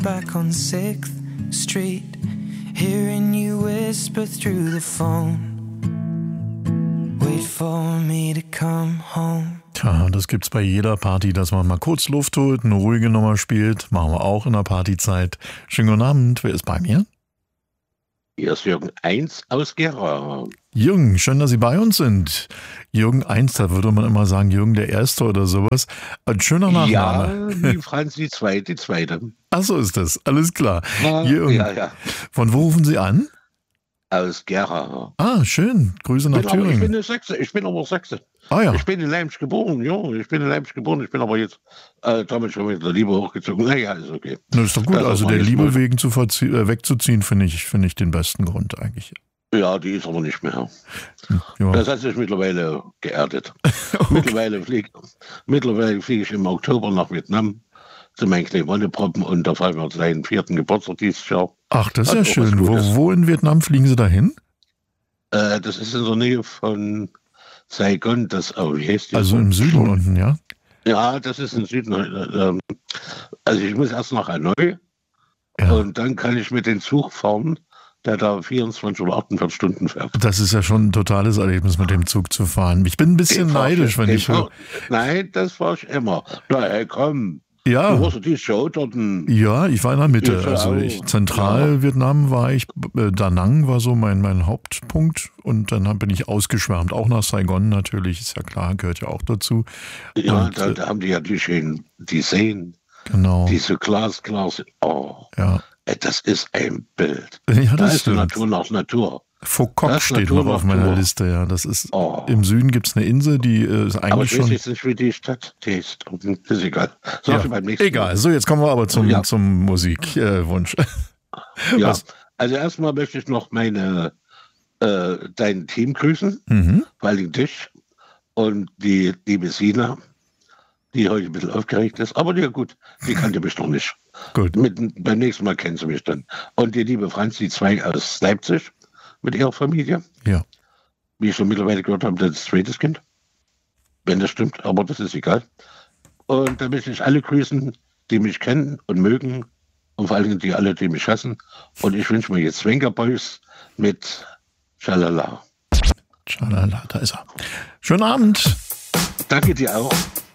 back on 6th Street, hearing you whisper through the phone. Wait for me to come home. Tja, das gibt's bei jeder Party, dass man mal kurz Luft holt, eine ruhige Nummer spielt. Machen wir auch in der Partyzeit. Schönen guten Abend, wer ist bei mir? Hier ist Jürgen 1 aus Gera. Jürgen, schön, dass Sie bei uns sind. Jürgen 1, da würde man immer sagen Jürgen der Erste oder sowas. Ein schöner Nachname. Ja, wie Franz die Zweite. Ach, so ist das, alles klar. Ja, Jürgen, ja. Von wo rufen Sie an? Aus Gera. Ah, schön, Grüße nach Thüringen. Ich bin aber Sachse. Ah ja. Ich bin in Leipzig geboren, Ich bin aber jetzt damit schon mit der Liebe hochgezogen. Naja, ist okay. Das ist doch gut, Das also war der jetzt Liebe mal- wegen wegzuziehen, finde ich den besten Grund eigentlich. Ja, die ist aber nicht mehr. Ja. Das hat sich mittlerweile geerdet. Okay. Mittlerweile fliege ich im Oktober nach Vietnam zu meinen kleinen Wonneproppen und da feiern wir seinen 4. Geburtstag dieses Jahr. Ach, das ist Hat ja auch was schön. Gutes. Wo in Vietnam fliegen Sie dahin? Das ist in der Nähe von Saigon, wie heißt die? Also im Süden unten, ja? Ja, das ist im Süden. Also ich muss erst nach Hanoi Ja. und dann kann ich mit dem Zug fahren, der da 24 oder 48 Stunden fährt. Das ist ja schon ein totales Erlebnis, mit dem Zug zu fahren. Ich bin ein bisschen neidisch, wenn ich höre. Nein, das war ich immer. Na, hey, komm. Ja. Du hast doch die Show dort. Ja, ich war in der Mitte. Ich Also auch. Zentralvietnam war ich, Da Nang war so mein Hauptpunkt und dann bin ich ausgeschwärmt. Auch nach Saigon natürlich, ist ja klar, gehört ja auch dazu. Ja, Und, da haben die ja die schönen, die Seen, Genau. die so glasklar sind. Oh, Ja. das ist ein Bild. Ja, Da das ist die stimmt. Natur nach Natur. Phuoc Das steht Natur noch auf nach meiner Natur. Liste, ja. Das ist Oh. im Süden gibt es eine Insel, die ist Aber eigentlich ich weiß schon. jetzt nicht, wie die Stadt heißt. Ist egal. Sag Ja, ich beim nächsten egal. Mal. So, jetzt kommen wir aber zum Ja. Musikwunsch. Ja, Was? also erstmal möchte ich noch dein Team grüßen, Mhm. vor allem dich und die liebe Sina, die heute ein bisschen aufgeregt ist. Aber ja gut, die kannte mich noch nicht. Gut. Beim nächsten Mal kennen sie mich dann. Und die liebe Franz, die 2 aus Leipzig mit ihrer Familie. Ja. Wie ich schon mittlerweile gehört habe, das zweites Kind. Wenn das stimmt, aber das ist egal. Und da möchte ich alle grüßen, die mich kennen und mögen. Und vor allem die alle, die mich hassen. Und ich wünsche mir jetzt Svenga Boys mit Schalala. Schalala, da ist er. Schönen Abend. Danke dir auch.